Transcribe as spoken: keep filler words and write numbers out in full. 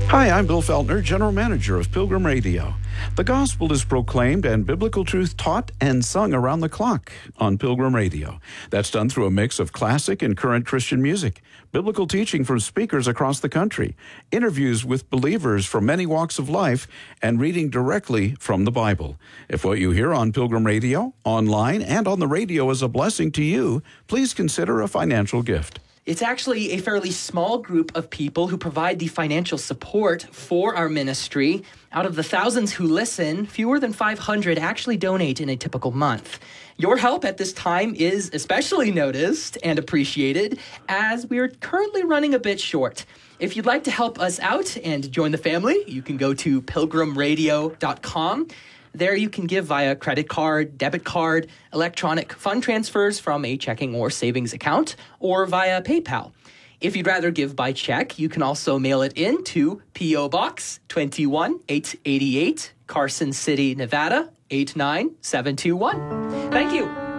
Hi, I'm Bill Feltner, General Manager of Pilgrim Radio. The gospel is proclaimed and biblical truth taught and sung around the clock on Pilgrim Radio. That's done through a mix of classic and current Christian music, biblical teaching from speakers across the country, interviews with believers from many walks of life, and reading directly from the Bible. If what you hear on Pilgrim Radio, online, and on the radio is a blessing to you, please consider a financial gift. It's actually a fairly small group of people who provide the financial support for our ministry. Out of the thousands who listen, fewer than five hundred actually donate in a typical month. Your help at this time is especially noticed and appreciated, as we are currently running a bit short. If you'd like to help us out and join the family, you can go to pilgrim radio dot com. There you can give via credit card, debit card, electronic fund transfers from a checking or savings account, or via PayPal. If you'd rather give by check, you can also mail it in to P O Box two one eight eight eight, Carson City, Nevada eight nine seven two one. Thank you.